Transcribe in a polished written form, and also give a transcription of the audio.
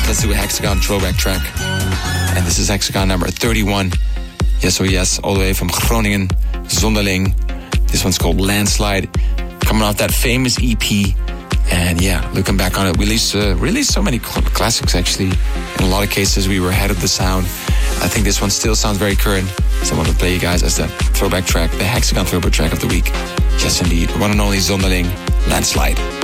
let's do a Hexagon throwback track. And this is Hexagon number 31. Yes, oh yes, all the way from Groningen, Zonderling. This one's called Landslide. Coming off that famous EP. And yeah, looking back on it, we released so many classics actually. In a lot of cases, we were ahead of the sound. I think this one still sounds very current. So I want to play you guys as the throwback track, the Hexagon throwback track of the week. Yes, indeed. One and only Zonderling, Landslide.